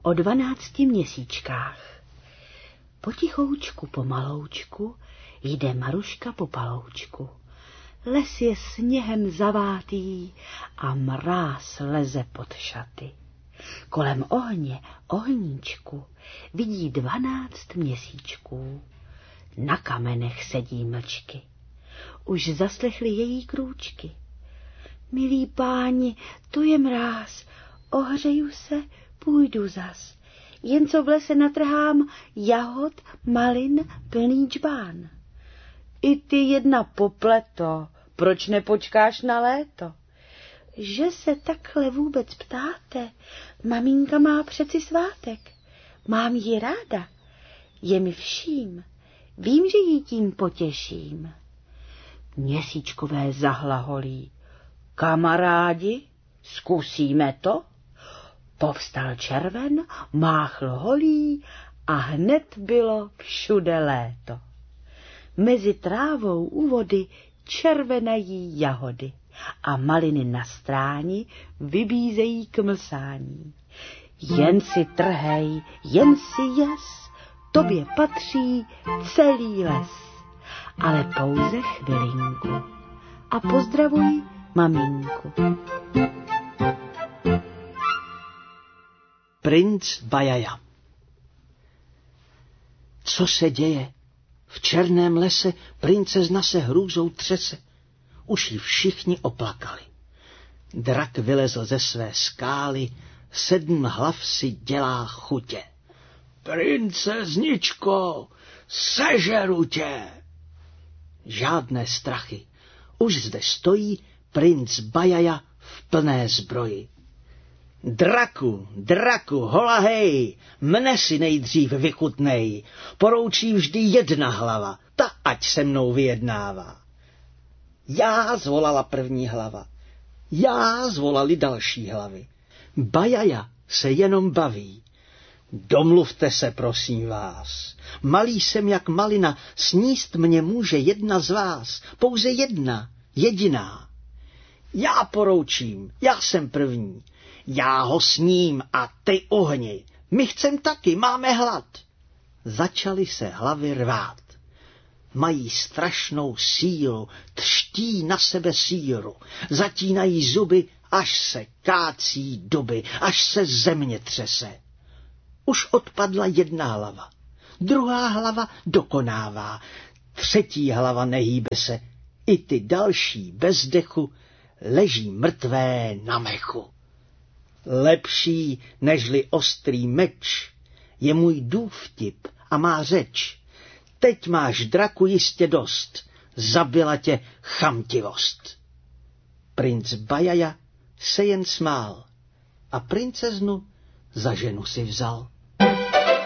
o 12 měsíčkách. Potichoučku, pomaloučku jde Maruška po paloučku. Les je sněhem zavátý a mráz leze pod šaty. Kolem ohně, ohníčku, vidí 12 měsíčků. Na kamenech sedí mlčky. Už zaslechli její krůčky. Milí páni, tu je mráz, ohřeju se, půjdu zas. Jen co v lese natrhám jahod, malin, plný džbán. I ty jedna popleto, proč nepočkáš na léto? Že se takhle vůbec ptáte, maminka má přeci svátek. Mám ji ráda, je mi vším, vím, že ji tím potěším. Měsíčkové zahlaholí. Kamarádi, zkusíme to? Povstal červen, máchl holí a hned bylo všude léto. Mezi trávou u vody červenají jahody a maliny na stráni vybízejí k mlsání. Jen si trhej, jen si jes, tobě patří celý les, ale pouze chvilinku a pozdravuj maminku. Princ Bajaja. Co se děje? V černém lese princezna se hrůzou třese. Už ji všichni oplakali. Drak vylezl ze své skály, 7 hlav si dělá chutě. Princezničko, sežeru tě! Žádné strachy. Už zde stojí princ Bajaja v plné zbroji. Draku, draku, hola hej, mne si nejdřív vychutnej, poroučí vždy jedna hlava, ta ať se mnou vyjednává. Já, zvolala první hlava, já, zvolali další hlavy. Bajaja se jenom baví. Domluvte se, prosím vás. Malý jsem jak malina, sníst mě může jedna z vás, pouze jedna, jediná. Já poroučím, já jsem první. Já ho sním a ty ohni. My chcem taky, máme hlad. Začaly se hlavy rvát. Mají strašnou sílu, třtí na sebe síru, zatínají zuby, až se kácí duby, až se země třese. Už odpadla jedna hlava, druhá hlava dokonává, třetí hlava nehýbe se, i ty další bez dechu leží mrtvé na mechu. Lepší nežli ostrý meč je můj důvtip a má řeč. Teď máš, draku, jistě dost, zabila tě chamtivost. Princ Bajaja se jen smál a princeznu za ženu si vzal.